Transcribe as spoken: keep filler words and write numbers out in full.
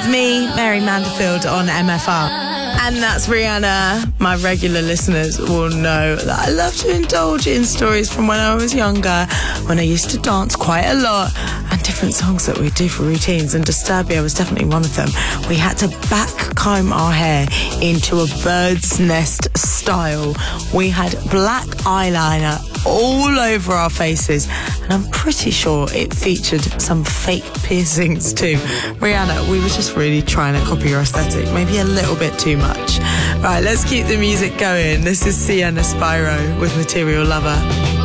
with me, Mary Manderfield, on M F R. And that's Rihanna. My regular listeners will know that I love to indulge in stories from when I was younger, when I used to dance quite a lot, and different songs that we do for routines, and Disturbia was definitely one of them. We had to back comb our hair into a bird's nest style. We had black eyeliner all over our faces, and I'm pretty sure it featured some fake piercings too. Rihanna, we were just really trying to copy your aesthetic, maybe a little bit too much. Right, let's keep the music going. This is Sienna Spyro with Material Lover.